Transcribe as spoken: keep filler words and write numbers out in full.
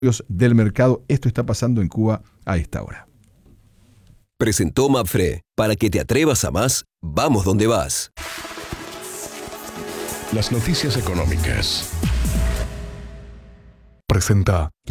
del mercado. Esto está pasando en Cuba a esta hora. Presentó Mapfre. Para que te atrevas a más, vamos donde vas. Las noticias económicas. Presenta